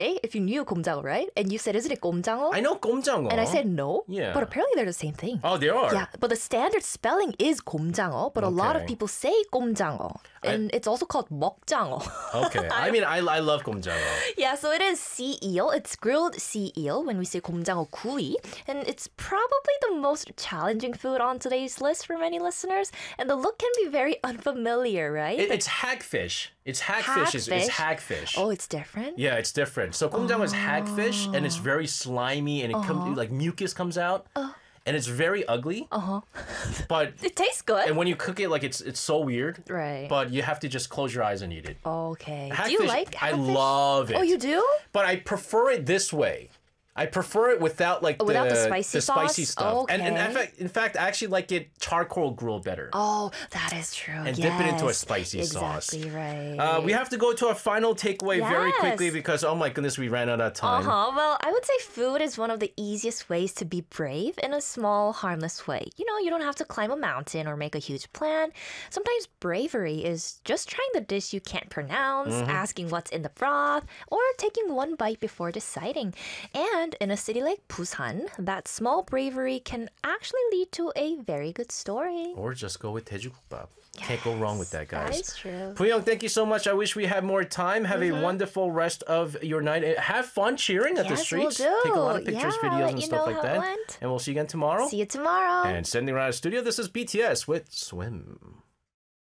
if you knew 곰장어, right? And you said, isn't it 곰장어? I know 곰장어. And I said no. Yeah. But apparently they're the same thing. Oh, they are? Yeah, but the standard spelling is 곰장어, but a lot of Okay. people say 곰장어. And it's also called 먹장어. Okay. I mean, I love 곰장어. Yeah, so it is sea eel. It's grilled sea eel when we say 곰장어 구이. And it's probably the most challenging food on today's list for many listeners. And the look can be very unfamiliar, right? It's hagfish. It's hagfish. It's hagfish. Oh, it's different? Yeah, it's different. So 곰장어 is hagfish, and it's very slimy, and it comes like mucus comes out, and it's very ugly. But It tastes good. and when you cook it, like it's so weird. Right. But you have to just close your eyes and eat it. Okay. Hagfish, Do you like I hagfish? love it. Oh, you do? But I prefer it this way. I prefer it without like Without the spicy spicy sauce? stuff. And Okay. in fact, I actually like it charcoal grilled better. Oh, that is true. And dip it into a Yes, spicy sauce. Exactly right. We have to go to our final takeaway very Yes. quickly because, oh my goodness, we ran out of time. Well, I would say food is one of the easiest ways to be brave in a small, harmless way. You know, you don't have to climb a mountain or make a huge plan. Sometimes bravery is just trying the dish you can't pronounce, asking what's in the broth, or taking one bite before deciding. And in a city like Busan, that small bravery can actually lead to a very good story. Or just go with 돼지국밥. Can't go wrong with that, guys. That is true. Puyong, thank you so much. I wish we had more time. Have a wonderful rest of your night. Have fun cheering at the Yes, we'll streets. do. Take a lot of pictures, Yeah, videos, let and you stuff know like how it that. went. And we'll see you again tomorrow. See you tomorrow. And sending around the studio, this is BTS with Swim.